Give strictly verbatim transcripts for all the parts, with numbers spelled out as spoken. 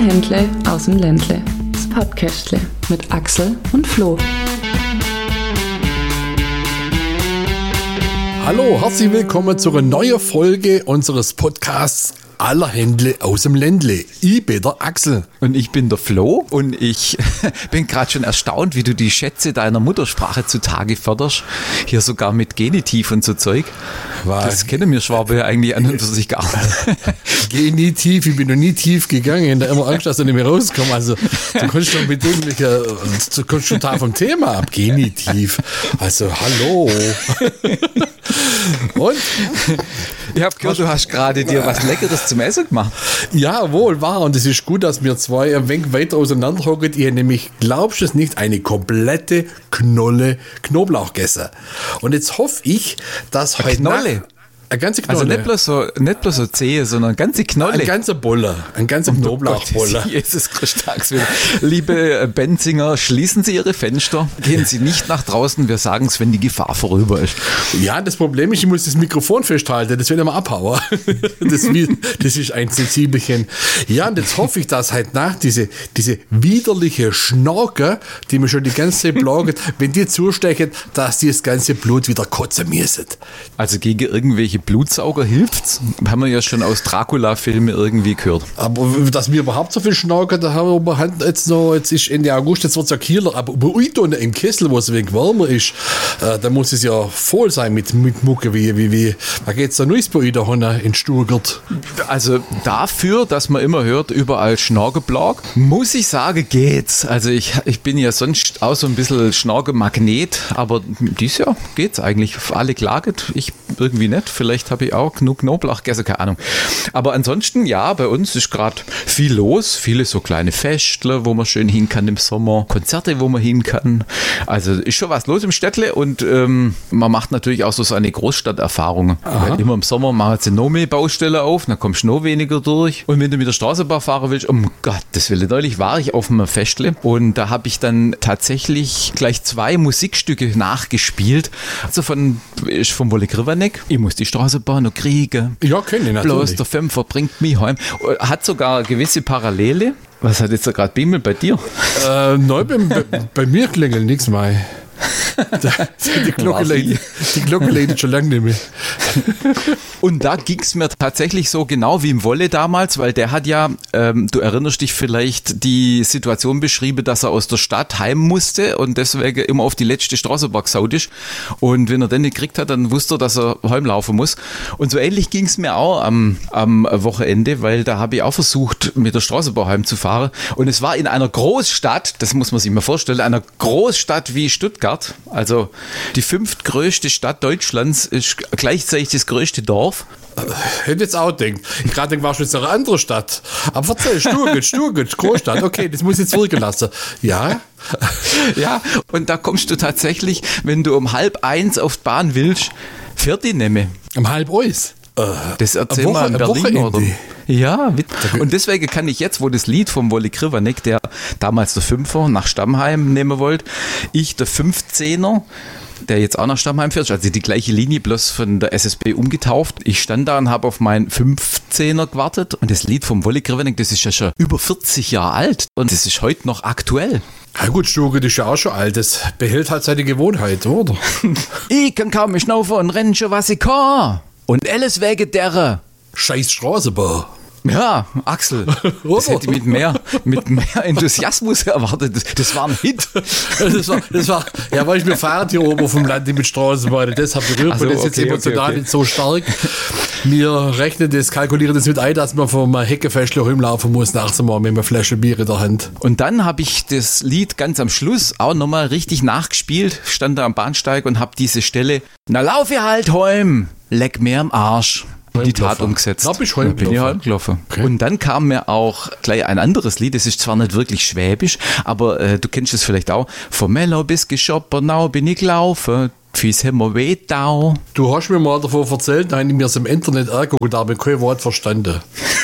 Händle aus dem Ländle. Das Podcastle mit Axel und Flo. Hallo, herzlich willkommen zu einer neuen Folge unseres Podcasts Aller Händle aus dem Ländle. Ich bin der Axel. Und ich bin der Flo und ich bin gerade schon erstaunt, wie du die Schätze deiner Muttersprache zutage förderst. Hier sogar mit Genitiv und so Zeug. Was? Das kennen wir Schwaben ja eigentlich an und für sich gar nicht. Geh nie tief, ich bin noch nie tief gegangen. Da immer Angst, dass du nicht mehr rauskommst. Also, du kannst schon mit irgendwelchen, du kannst schon total vom Thema ab. Geh nie tief. Also, hallo. Und? Ich habe gehört, du hast gerade dir was Leckeres zum Essen gemacht. Jawohl, wahr. Und es ist gut, dass wir zwei ein wenig weiter auseinander hocken. Ich habe nämlich, glaubst du es nicht, eine komplette Knolle Knoblauch gegessen. Und jetzt hoffe ich, dass heute Knolle? Nacht, eine ganze Knolle. Also nicht bloß so, nicht bloß so Zehe, sondern eine ganze Knolle. Eine ganze Bolle. Eine ganze Um Knoblauchbolle. Gottes Jesus Christus. Liebe Benzinger, schließen Sie Ihre Fenster, gehen Sie nicht nach draußen, wir sagen es, wenn die Gefahr vorüber ist. Ja, das Problem ist, ich muss das Mikrofon festhalten, das will ich mal abhauen. Das, das ist ein Sensibelchen. Ja, und jetzt hoffe ich, dass heute Nacht diese, diese widerliche Schnorke, die mir schon die ganze Zeit plagen, wenn die zustechen, dass die das ganze Blut wieder kotzen müssen. Also gegen irgendwelche Blutsauger hilft's? Haben wir ja schon aus Dracula-Filmen irgendwie gehört. Aber dass wir überhaupt so viel Schnorken, da haben wir jetzt noch, jetzt ist Ende August, jetzt wird es ja kühler, aber bei euch da im Kessel, wo es ein wenig wärmer ist, äh, da muss es ja voll sein mit, mit Mucke, wie, wie, wie, da geht's da Neues bei euch da in Stuttgart. Also dafür, dass man immer hört, überall Schnorgeblag, muss ich sagen, geht's. Also ich, ich bin ja sonst auch so ein bisschen Schnorgemagnet, aber dieses Jahr geht's eigentlich. Alle klagen, ich irgendwie nicht. Vielleicht habe ich auch genug Knoblauch gegessen, keine Ahnung. Aber ansonsten, ja, bei uns ist gerade viel los. Viele so kleine Festle, wo man schön hin kann im Sommer. Konzerte, wo man hin kann. Also ist schon was los im Städtle und ähm, man macht natürlich auch so seine Großstadterfahrungen. Weil immer im Sommer machen sie noch mehr Baustelle auf, dann kommst du noch weniger durch. Und wenn du mit der Straßenbahn fahren willst, um Gottes Willen, neulich war ich auf einem Festle und da habe ich dann tatsächlich gleich zwei Musikstücke nachgespielt. Also von, ist von Wolle Krivanek. Ich muss die Straßenbahn noch kriegen. Ja, kenne ich natürlich. Bloß der Fünfer bringt mich heim. Hat sogar gewisse Parallele. Was hat jetzt da gerade Bimmel bei dir? Äh, neu bei, bei, bei mir klingelt nichts mehr. Die Glocke, leidet, die Glocke leidet schon lange nicht mehr. Und da ging es mir tatsächlich so genau wie im Wolle damals, weil der hat ja, ähm, du erinnerst dich vielleicht, die Situation beschrieben, dass er aus der Stadt heim musste und deswegen immer auf die letzte Straßenbahn gesaut ist. Und wenn er den nicht gekriegt hat, dann wusste er, dass er heimlaufen muss. Und so ähnlich ging es mir auch am, am Wochenende, weil da habe ich auch versucht, mit der Straßenbahn heimzufahren. Und es war in einer Großstadt, das muss man sich mal vorstellen, einer Großstadt wie Stuttgart. Also die fünftgrößte Stadt Deutschlands ist gleichzeitig das größte Dorf. Hätte jetzt auch gedacht. Ich gerade denke, war schon jetzt eine andere Stadt. Aber erzähl, Stuttgart, Stuttgart, Großstadt. Okay, das muss ich jetzt wirken lassen. Ja. Ja, und da kommst du tatsächlich, wenn du um halb eins auf die Bahn willst, fährt die nämlich. Um halb eins? Das erzähl Woche, mal in Berlin, oder? Ja, und deswegen kann ich jetzt, wo das Lied vom Wolle Krivanek, der damals der Fünfer nach Stammheim nehmen wollte, ich der Fünfzehner, der jetzt auch nach Stammheim fährt, also die gleiche Linie, bloß von der S S B umgetauft. Ich stand da und habe auf meinen Fünfzehner gewartet und das Lied vom Wolle Krivanek, das ist ja schon über vierzig Jahre alt und das ist heute noch aktuell. Ja gut, Stuttgart ist ja auch schon alt, das behält halt seine Gewohnheit, oder? Ich kann kaum mehr schnaufen und rennen schon, was ich kann. Und alles wegen derer. Scheiß Straßenbahn. Ja, Axel, das hätte ich mit mehr, mit mehr Enthusiasmus erwartet. Das, das war ein Hit. Das war, das war, ja, weil ich mir fahre hier oben vom Land mit Straßenbahn, deshalb berührt so, man das okay, jetzt emotional okay, okay. nicht so stark. Wir rechnen das, kalkulieren das mit ein, dass man vom Heckefäschler rumlaufen muss, nachts mal mit einer Flasche Bier in der Hand. Und dann habe ich das Lied ganz am Schluss auch nochmal richtig nachgespielt, stand da am Bahnsteig und habe diese Stelle, na lauf ihr halt heim, leck mir am Arsch. Die Tat umgesetzt. Da bin ich bin ich heimgelaufen. Okay. Und dann kam mir auch gleich ein anderes Lied, das ist zwar nicht wirklich schwäbisch, aber äh, du kennst es vielleicht auch. Von Mello bis Geschoppernau bin ich gelaufen, Fies haben wir weh da. Du hast mir mal davon erzählt, da habe ich mir das im Internet angeguckt, da habe ich kein Wort verstanden.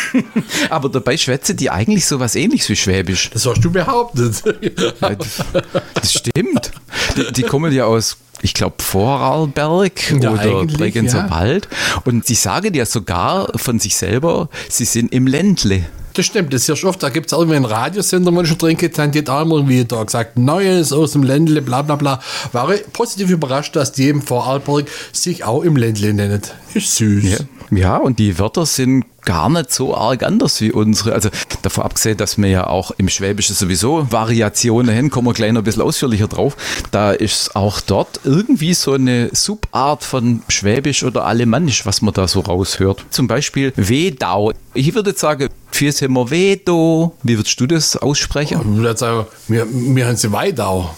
Aber dabei schwätzen die eigentlich so was Ähnliches wie Schwäbisch. Das hast du behauptet. Ja, das, das stimmt. Die, die kommen ja aus, ich glaube, Vorarlberg ja, oder Bregenzer ja. Wald. Und sie sagen ja sogar von sich selber, sie sind im Ländle. Das stimmt, das ist ja schon oft, da gibt es irgendwie einen Radiosender, wo ich schon drin geht, dann hat einmal irgendwie da gesagt, Neues aus dem Ländle, bla bla bla. War ich positiv überrascht, dass die eben Vorarlberg sich auch im Ländle nennen. Ist süß. Ja. Ja, und die Wörter sind gar nicht so arg anders wie unsere. Also davon abgesehen, dass wir ja auch im Schwäbischen sowieso Variationen haben, kommen wir gleich noch ein bisschen ausführlicher drauf. Da ist auch dort irgendwie so eine Subart von Schwäbisch oder Alemannisch, was man da so raushört. Zum Beispiel Wedau. Ich würde jetzt sagen, Fürs haben wir Vedo. Wie würdest du das aussprechen? Ich würde sagen, wir, wir haben sie Weidau.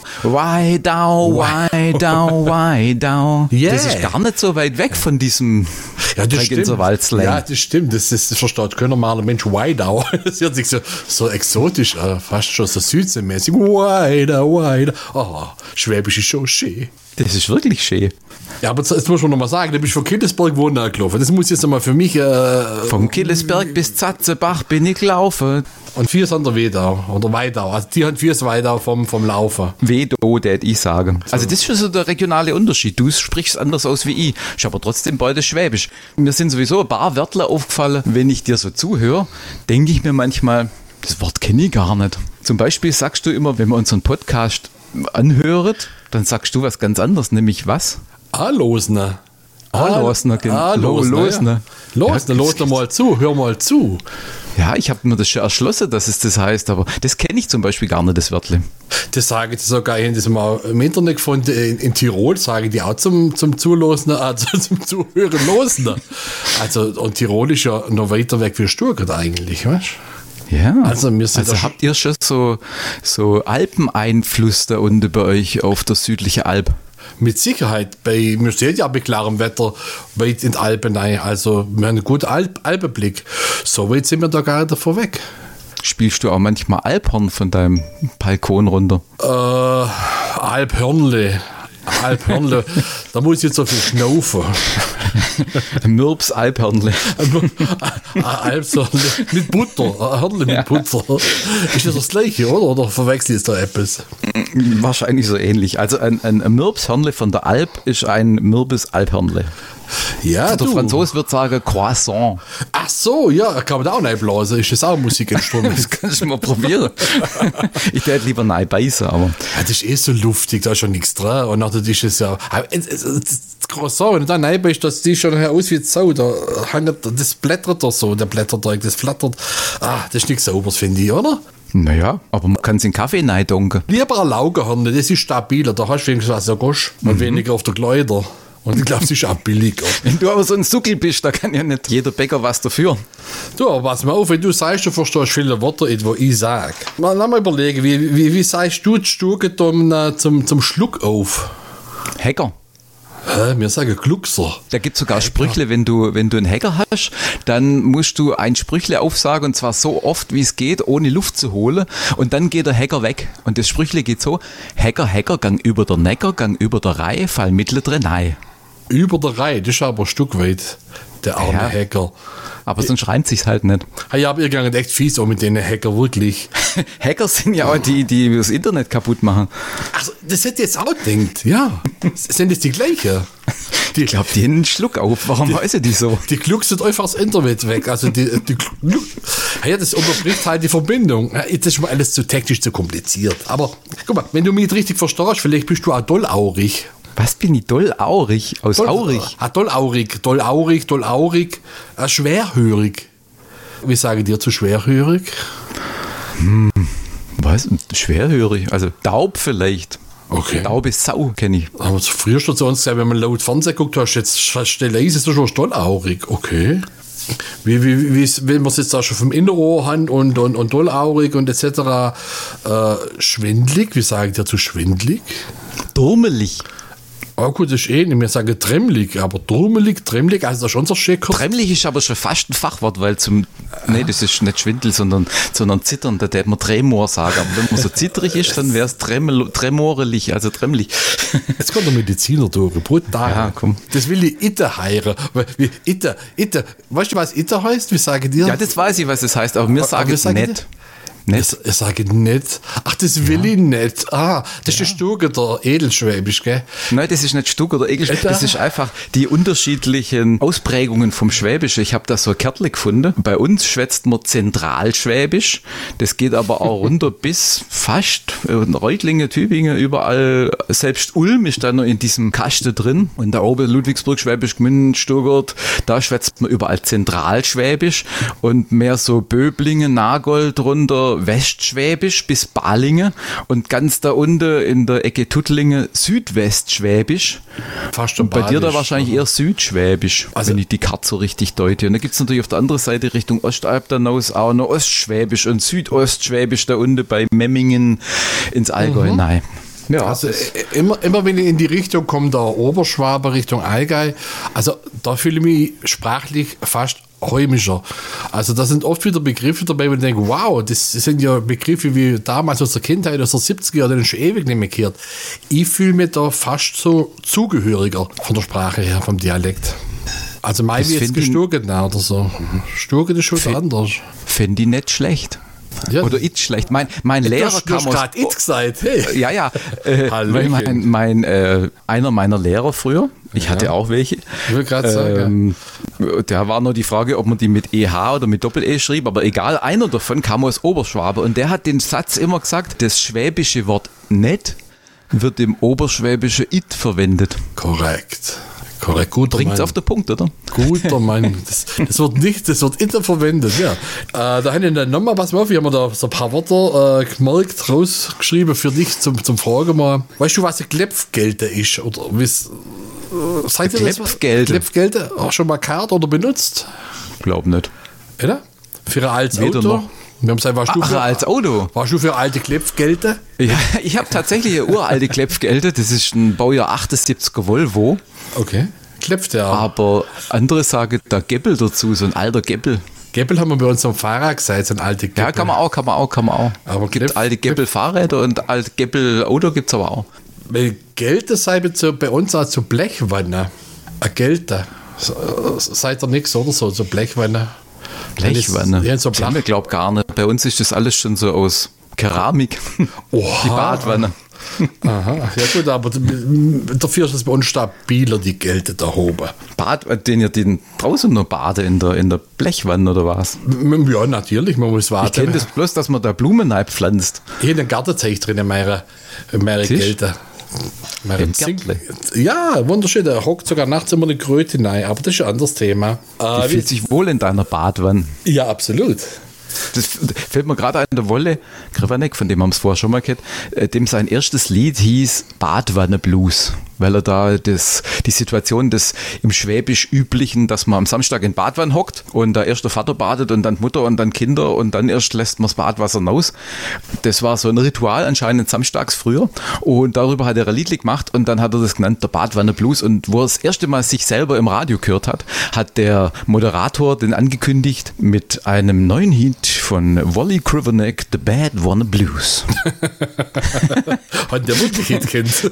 Weidau, Weidau, Weidau. Yeah. Das ist gar nicht so weit weg von diesem Ja, das stimmt. Wald-Slang. Ja, das stimmt. Das, das, das versteht keiner mal ein Mensch. Weidau. Das hört sich so, so exotisch an. Fast schon so südseemäßig. Weidau, Weidau. Oh, Schwäbisch ist schon schön. Das ist wirklich schön. Ja, aber jetzt muss man noch mal sagen, da bist du von Kindesberg wohnen gelaufen. Das muss jetzt nochmal für mich... Äh, Vom Killesberg bis Zatzebach bin ich gelaufen. Und vier sind der Wedau oder Weidau. Also die haben vier Weidau vom, vom Laufen. Vedo, der ich sage. Also das ist schon so der regionale Unterschied. Du sprichst anders aus wie ich. Ich habe aber trotzdem beide Schwäbisch. Mir sind sowieso ein paar Wörter aufgefallen. Wenn ich dir so zuhöre, denke ich mir manchmal, das Wort kenne ich gar nicht. Zum Beispiel sagst du immer, wenn man unseren Podcast anhört, dann sagst du was ganz anderes, nämlich was? Alosner. Alosner, genau. Losner. Losner, los doch mal zu, hör mal zu. Ja, ich habe mir das schon erschlossen, dass es das heißt, aber das kenne ich zum Beispiel gar nicht, das Wörtle. Das sage ich sogar, ich habe das mal im Internet gefunden, in, in Tirol sage ich die auch zum, zum Zulosen, also zum Zuhören Losner. Also, und Tirol ist ja noch weiter weg wie Stuttgart eigentlich, weißt du? Ja, also, wir sind also habt ihr schon so, so Alpeneinfluss da unten bei euch auf der südlichen Alp? Mit Sicherheit. Bei, wir stehen ja bei klarem Wetter weit in die Alpen rein. Also wir haben einen guten Alp, Alpenblick. So weit sind wir da gar nicht davor weg. Spielst du auch manchmal Alphorn von deinem Balkon runter? Äh, Alphörnle. Alphörnle. Da muss ich jetzt so viel schnaufen. Mürps Alphörnle. Alphörnle mit Butter. Ein Hörnle mit Butter. Ist das das Gleiche, oder? Oder verwechselt es da etwas? Wahrscheinlich so ähnlich. Also ein, ein, ein Mürpshörnle von der Alp ist ein Mürbes Alphörnle. Ja, der du. Franzose wird sagen Croissant. Ach so, ja, kann man da auch reinblasen. Ist das auch ein Musikinstrument? Das kannst du mal probieren. Ich hätte lieber nein beißen, aber... Ja, das ist eh so luftig, da ist schon nichts dran. Und nachher ist es ja... Das Croissant, wenn du da rein bist, das sieht schon aus wie Sau. Da, das blättert doch so, der Blätterteig, das flattert. Ah, das ist nichts Sauberes, finde ich, oder? Naja, aber man kann es in Kaffee reindunken. Lieber ein Laugenhörnle, das ist stabiler. Da hast du wenigstens was Gosch und mhm. weniger auf der Kleider. Und ich glaube, es ist auch billiger. Wenn du aber so ein Suckel bist, da kann ja nicht jeder Bäcker was dafür. Du, aber pass mal auf, wenn du sagst, du verstehst viele Worte, die ich sage. Mal, lass mal überlegen, wie, wie, wie sagst du die Stuge zum, zum Schluck auf? Hacker. Hä? Wir sagen Gluckser. Da gibt es sogar Sprüchle, wenn du, wenn du einen Hacker hast, dann musst du ein Sprüchle aufsagen und zwar so oft, wie es geht, ohne Luft zu holen und dann geht der Hacker weg. Und das Sprüchle geht so, Hacker, Hacker, gang über der Necker, gang über der Reihe, fall mittlere Nei. Über der Reihe, das ist aber ein Stück weit, der arme ja. Hacker. Aber sonst reimt sich's halt nicht. Ja, aber ihr geht echt fies auch mit denen Hacker, wirklich. Hacker sind ja auch die, die das Internet kaputt machen. Also, das hätte ich jetzt auch gedacht, ja. Sind das die gleiche? Die, ich glaube, die haben einen Schluck auf. Warum die, weiß ich die so? Die kluckst einfach das Internet weg. Also die, die ja, das unterbricht halt die Verbindung. Das ist schon alles zu technisch, zu kompliziert. Aber guck mal, wenn du mich richtig verstehst, vielleicht bist du auch dollaurig. Was bin ich? Dollaurig? Aus Doll, Aurig? Ah, dollaurig, dollaurig, dollaurig, äh, schwerhörig. Wie sage ich dir zu schwerhörig? Hm, was? Schwerhörig? Also taub vielleicht. Okay. Taube Sau kenne ich. Aber früher schon zu uns gesagt, wenn man laut Fernsehen guckt, hast jetzt stell leise, ist du schon dollaurig. Okay. Wie, wie, wie, wenn wir es jetzt auch schon vom Innenohr haben und, und, und dollaurig und et cetera. Äh, schwindlig, wie sage ich dir zu schwindlig? Dummelig. Oh gut, das ist eh nicht mehr sagen tremmelig, aber dummelig, tremmelig, also das ist schon so schick. Tremmelig ist aber schon fast ein Fachwort, weil zum, nee, das ist nicht Schwindel, sondern, sondern zittern, da hätte man Tremor sagen, aber wenn man so zittrig ist, dann wäre es tremorelig, also tremmelig. Jetzt kommt der Mediziner durch, brutal. Ja, komm. Das will ich Itter heiren. Itter, Itter, weißt du, was Itter heißt? Wie sage ich dir? Ja, das weiß ich, was es heißt, aber mir sagen es nicht. Nicht? Ich, ich sage nicht. Ach, das will ja. ich nicht. Ah, das ja. ist Stug oder Edelschwäbisch, gell? Nein, das ist nicht Stug oder Edelschwäbisch. Das ist einfach die unterschiedlichen Ausprägungen vom Schwäbischen. Ich habe da so ein Kärtchen gefunden. Bei uns schwätzt man Zentralschwäbisch. Das geht aber auch runter bis fast Reutlingen, Tübingen, überall. Selbst Ulm ist da noch in diesem Kasten drin. Und da oben Ludwigsburg, Schwäbisch Gmünd, Stuttgart, da schwätzt man überall Zentralschwäbisch. Und mehr so Böblingen, Nagold runter Westschwäbisch bis Balingen und ganz da unten in der Ecke Tuttlingen Südwestschwäbisch. Fast und bei dir da wahrscheinlich eher Südschwäbisch, also, wenn ich die Karte so richtig deute. Und da gibt es natürlich auf der anderen Seite Richtung Ostalb dann aus auch noch Ostschwäbisch und Südostschwäbisch da unten bei Memmingen ins Allgäu. Mhm. Nein. Ja. Also immer, immer wenn ich in die Richtung komme, der Oberschwabe Richtung Allgäu, also da fühle ich mich sprachlich fast heimischer. Also da sind oft wieder Begriffe dabei, wo ich denke, wow, das sind ja Begriffe wie damals aus der Kindheit, aus der siebziger Jahre, die schon ewig nicht mehr gehört. Ich fühle mich da fast so zugehöriger von der Sprache her, vom Dialekt. Also mein wie jetzt gesturget oder so. Sturget ist schon F- anders. Finde ich nicht schlecht. Ja. Oder ich schlecht. Mein, mein Lehrer du hast, kam aus... gerade it gesagt. Hey. Ja, ja. Äh, mein, mein, äh, einer meiner Lehrer früher, ich hatte ja. auch welche. Ich will gerade sagen. Ähm, da war nur die Frage, ob man die mit E H oder mit Doppel-E schrieb, aber egal, einer davon kam aus Oberschwabe und der hat den Satz immer gesagt, das schwäbische Wort nett wird im Oberschwäbische it verwendet. Korrekt. Korrekt, guter Bringt's Mann. auf den Punkt, oder? Guter Mann. Das, das wird nicht, das wird immer verwendet, ja. Äh, da habe ich dann nochmal was auf. Ich habe mir da so ein paar Wörter äh, gemerkt, rausgeschrieben für dich zum, zum Fragen mal. Weißt du, was ein Klepfgelte ist? Oder was? Äh, seid ihr das? Klepfgelte. Klepfgelte auch schon mal gehört oder benutzt? Glaub nicht. Oder? Für ein altes Weder Auto? noch. Wir haben gesagt, warst du Ach, für, als Auto? Warst du für alte Klepfgelte? Ja, ich habe tatsächlich eine uralte Klepfgelte. Das ist ein Baujahr achtundsiebziger Volvo. Okay. Klepft ja. Aber andere sagen da Geppel dazu, so ein alter Geppel. Geppel haben wir bei uns am Fahrrad gesagt, so ein alter Geppel. Ja, kann man auch, kann man auch, kann man auch. Aber es gibt Klepp, alte Geppel-Fahrräder und alte Geppel-Auto gibt es aber auch. Weil Gelte sei so bei uns auch so Blechwanne. Ein Gelte. Seid ihr nichts oder so, so Blechwanne. Blechwanne? Ja, so das haben wir, glaube ich, gar nicht. Bei uns ist das alles schon so aus Keramik. Oha. Die Badwanne. Aha, ja gut, aber dafür ist es bei uns stabiler, die Gelte da oben. Bad, den ihr den draußen noch bade in der, in der Blechwanne oder was? Ja, natürlich, man muss warten. Ich kenne das bloß, dass man da Blumen pflanzt. Hier in den Garten zeige ich drin meine, meine Gelte. Im Gärtle. Ja, wunderschön. Da hockt sogar nachts immer eine Kröte rein, aber das ist ein anderes Thema. Die fühlt sich wohl in deiner Badwanne. Ja, absolut. Das fällt mir gerade ein, der Wolle Krivanek, von dem haben wir es vorher schon mal gehört, dem sein erstes Lied hieß Badwanne Blues, weil er da das, die Situation des im Schwäbisch üblichen, dass man am Samstag in Badwanne hockt und da erst der Vater badet und dann die Mutter und dann Kinder und dann erst lässt man das Badwasser raus. Das war so ein Ritual anscheinend samstags früher und darüber hat er ein Lied gemacht und dann hat er das genannt, der Badwanne Blues, und wo er das erste Mal sich selber im Radio gehört hat, hat der Moderator den angekündigt mit einem neuen Hit von Wally Krivanek, The Bad Wanna Blues. Hat der wirklich Hit kennt.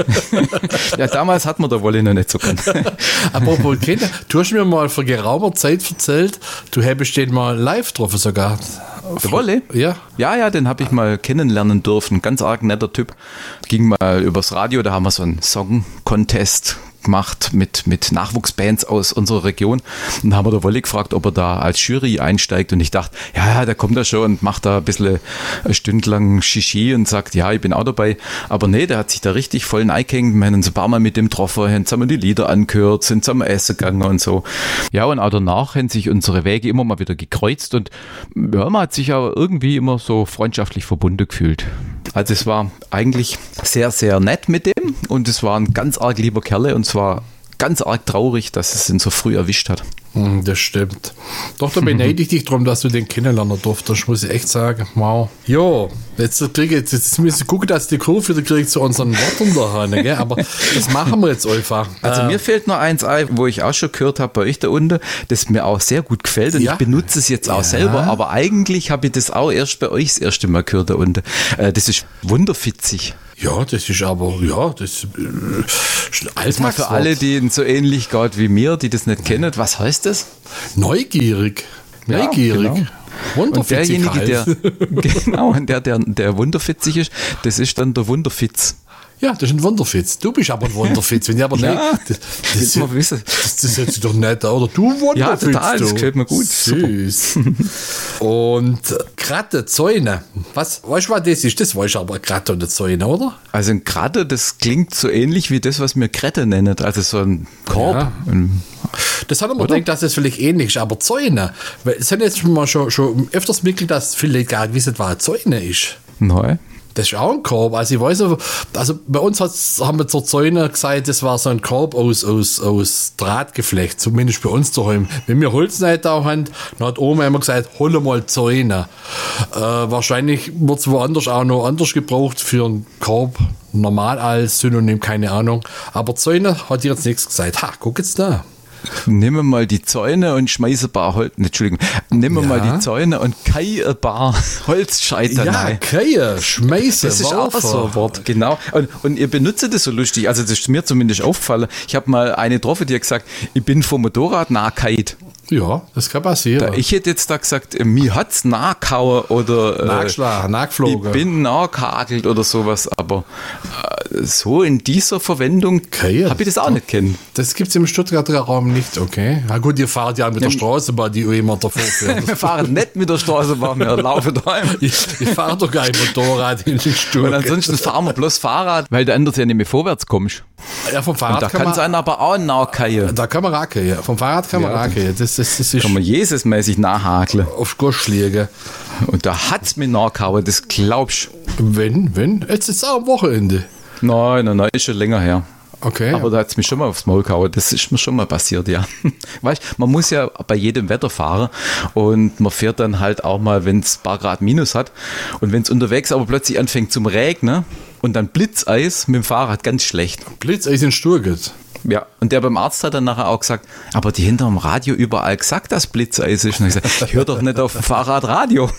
Ja, damals hat man der Wally noch nicht so können. Apropos Kinder, du hast mir mal vor geraumer Zeit erzählt, du hättest den mal live getroffen sogar. Der Wolle? Ja. Ja, ja, den habe ich mal kennenlernen dürfen. Ganz arg netter Typ. Ging mal übers Radio, da haben wir so einen Song-Contest gemacht mit, mit Nachwuchsbands aus unserer Region. Und da haben wir der Wolle gefragt, ob er da als Jury einsteigt. Und ich dachte, ja, ja, der kommt da schon und macht da ein bisschen eine Stunde lang Shishi und sagt, ja, ich bin auch dabei. Aber nee, der hat sich da richtig voll eingehängt. Wir haben uns ein paar Mal mit dem getroffen, haben zusammen die Lieder angehört, sind zusammen essen gegangen und so. Ja, und auch danach haben sich unsere Wege immer mal wieder gekreuzt und ja, man hat sich aber irgendwie immer so freundschaftlich verbunden gefühlt. Also es war eigentlich sehr, sehr nett mit dem und es war ein ganz arg lieber Kerle und zwar ganz arg traurig, dass es ihn so früh erwischt hat. Das stimmt. Doch, da beneide ich dich darum, dass du den kennenlernen durftest, muss ich echt sagen. Wow. Jo, jetzt kriege ich, jetzt, jetzt müssen wir gucken, dass die Kurve wieder kriegt zu unseren Worten da, gell? Aber das machen wir jetzt einfach. Also äh, mir fällt noch eins ein, wo ich auch schon gehört habe bei euch da unten, das mir auch sehr gut gefällt und ja. ich benutze es jetzt auch ja. selber, aber eigentlich habe ich das auch erst bei euch das erste Mal gehört da unten. Äh, das ist wunderfitzig. Ja, das ist aber, ja, das ist ein Alltagswort. Für alle, denen so ähnlich geht wie mir, die das nicht kennen, was heißt das? Neugierig. Neugierig. Ja, genau. Und derjenige, der, genau, und der, der, der wunderfitzig ist, das ist dann der Wunderfitz. Ja, das ist ein Wunderfitz. Du bist aber ein Wunderfitz. Wenn ich aber Ja, nicht, das, das, will man wissen. das, das hört sich doch nett an, oder? Du Wunderfitz. Ja, total, du. das gefällt mir gut. Süß. Und Kratte, Zäune. Was, weißt du, was das ist? Das weißt du aber, Kratte und Zäune, oder? Also ein Kratte, das klingt so ähnlich wie das, was wir Krette nennen. Also so ein Korb. Ja. Ein, Das hat man gedacht, dass das vielleicht ähnlich ist, aber Zäune. Weil es haben jetzt schon mal schon, schon öfters mitgekriegt, dass viele gar nicht wissen, was eine Zäune ist. neu. Das ist auch ein Korb. Also ich weiß, also bei uns hat's, haben wir zur Zäune gesagt, das war so ein Korb aus, aus, aus Drahtgeflecht, zumindest bei uns daheim. Wenn wir Holz nicht da haben, dann hat Oma immer gesagt, hol mal Zäune. Äh, wahrscheinlich wird es woanders auch noch anders gebraucht für einen Korb, normal als Synonym, keine Ahnung. Aber Zäune hat jetzt nichts gesagt. Ha, guck jetzt da. Nehmen wir mal die Zäune und schmeiße ein paar Holz. Entschuldigung. Nehmen wir Ja. mal die Zäune und kai ein paar Holzscheiter Ja, rein. Keie, schmeiße, Das ist auch Waffe. so ein Wort, genau. Und, und ihr benutzt das so lustig. Also das ist mir zumindest aufgefallen. Ich habe mal eine getroffen, die hat gesagt, ich bin vom Motorrad nachgehauen. Ja, das kann passieren. Ich hätte jetzt da gesagt, äh, mir hat's nachgehauen oder äh, Nachgeschlagen, nachgeflogen. ich bin nachgehagelt oder sowas. Aber äh, so in dieser Verwendung Okay, habe ich das auch nicht kennen. Das gibt es im Stuttgarter Raum nicht, okay? Na gut, ihr fahrt ja mit der Straßenbahn, die immer davor fährt. Wir fahren nicht mit der Straßenbahn, wir laufen daheim. Ich, ich fahre doch kein Motorrad in den Und Stuttgart. ansonsten fahren wir bloß Fahrrad, weil du anders ja nicht mehr vorwärts kommst. Ja, vom Fahrrad Und da kann kann es man, einen aber auch nachgehen. da kann man racken, ja. Vom Fahrrad kann man Ja. racken, ja. Das, das, das ist Kann man Jesusmäßig nachhakeln. auf Gosch liegen. Und da hat's mir nachgehauen, das glaubst Wenn, wenn? Jetzt ist es auch am Wochenende. du. Nein, nein, nein, ist schon länger her. Okay. Aber da hat es mich schon mal aufs Maul gehauen. Das ist mir schon mal passiert, ja. Weißt, man muss ja bei jedem Wetter fahren und man fährt dann halt auch mal, wenn es ein paar Grad Minus hat und wenn es unterwegs aber plötzlich anfängt zum Regnen und dann Blitzeis mit dem Fahrrad, ganz schlecht. Blitzeis in Stuttgart. Ja, und der beim Arzt hat dann nachher auch gesagt, aber die hinterm Radio überall gesagt, dass Blitzeis ist. Und ich gesagt, ich höre doch nicht auf dem Fahrrad Radio.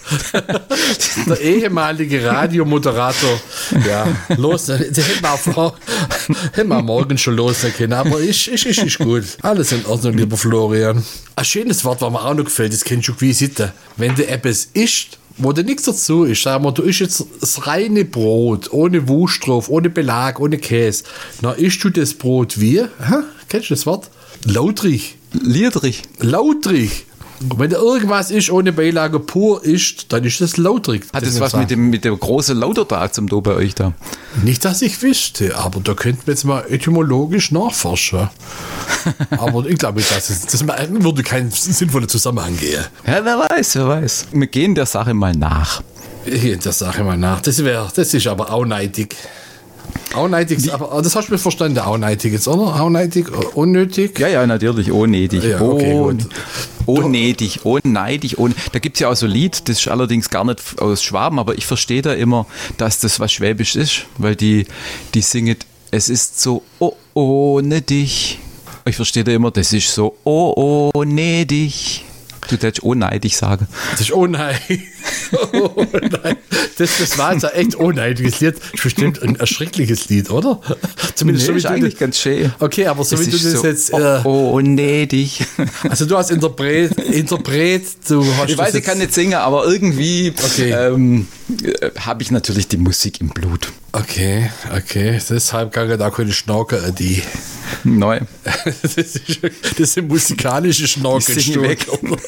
Der ehemalige Radiomoderator. Ja, los. Das hätten wir, auch vor, hätten wir morgen schon losen können. Aber ich, ich, ich, ist gut. Alles in Ordnung, lieber Florian. Ein schönes Wort, was mir auch noch gefällt, das kennst du wie Sitte. Wenn du etwas isst, wo dir nichts dazu ist, sagen wir, du isst jetzt das reine Brot, ohne Wurst drauf, ohne Belag, ohne Käse. Dann isst du das Brot wie? Hä? Kennst du das Wort? Lautrig. Liedrich. Lautrig. Und wenn da irgendwas ist, ohne Beilage pur isst, dann ist das lautrig. Hat das was mit dem, mit dem großen Lautertag zum Do bei euch da? Nicht, dass ich wüsste, aber da könnten wir jetzt mal etymologisch nachforschen. Aber ich glaube nicht, dass es, das würde keinen sinnvollen Zusammenhang gehen. Ja, wer weiß, wer weiß. Wir gehen der Sache mal nach. Ich gehe der Sache mal nach. Das, wär, das ist aber auch neidig. Auch neidig, aber das hast du mir verstanden, auch neidig jetzt, oder? Auch neidig, unnötig? Ja, ja, natürlich, ohnädig. Ja, okay, gut. Ohnädig, ohneidig, ohn. Da gibt es ja auch so ein Lied, das ist allerdings gar nicht aus Schwaben, aber ich verstehe da immer, dass das was Schwäbisch ist, weil die, die singen, es ist so oh, ohne dich. Ich verstehe da immer, das ist so oh, ohne dich. Du darfst ohneidig sagen. Das ist unneidig. Oh nein. Das, das war jetzt ein echt unneidiges Lied. Das ist bestimmt ein erschreckliches Lied, oder? Zumindest Nee, so wie ist du eigentlich das- ganz schön. Okay, aber so Das wie du ist das so, jetzt. oh, Äh, ohneidig. also du als Interpret, Interpret, du hast Ich das weiß, ich jetzt- kann nicht singen, aber irgendwie Okay. ähm, äh, habe ich natürlich die Musik im Blut. Okay, okay. Deshalb kann ich da keine Schnauker, die. Neu. Das, ist, das sind musikalische Ich Schnauken. singe weg.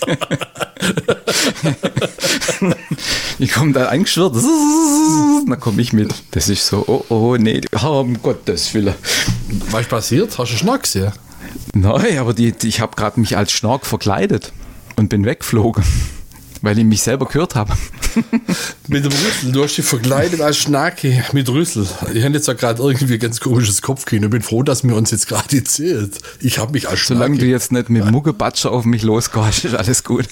Ich komme da eingeschwirrt, dann komme ich mit. Das ist so, oh, oh, nee, oh, um Gottes Willen. Was ist passiert? Hast du Schnacks, ja? Nein, aber die, die, ich habe gerade mich als Schnork verkleidet und bin weggeflogen, weil ich mich selber gehört habe. Mit dem Rüssel. Du hast dich verkleidet als Schnacki mit Rüssel. Ich habe jetzt ja gerade irgendwie ein ganz komisches Kopfkino. Ich bin froh, dass mir uns jetzt gerade erzählt. Ich habe mich als Solange du Schnacki. jetzt nicht mit Muggebatscher auf mich losgehst, ist alles gut.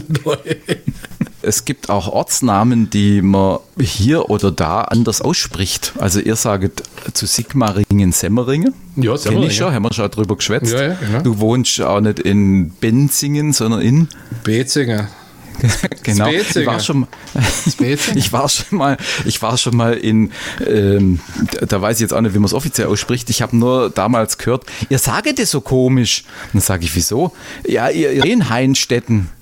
Es gibt auch Ortsnamen, die man hier oder da anders ausspricht. Also ihr sagt zu Sigmaringen Semmeringen. Ja, Kenn Semmeringen. ich schon, haben wir schon drüber geschwätzt. Ja, ja, genau. Du wohnst auch nicht in Benzingen, sondern in... Bezinger. Genau. Ich Bezinger. war schon, Bezinger? ich war schon mal, ich war schon mal in, ähm, da- da weiß ich jetzt auch nicht, wie man es offiziell ausspricht. Ich habe nur damals gehört, ihr saget es so komisch. Dann sage ich, wieso? Ja, ihr, ihr in Heinstetten.